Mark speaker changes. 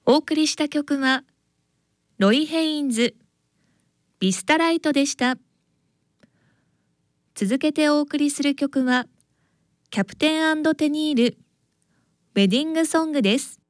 Speaker 1: お送りした曲はロイ・ヘインズビスタライトでした。続けてお送りする曲はキャプテン&テニールウェディングソングです。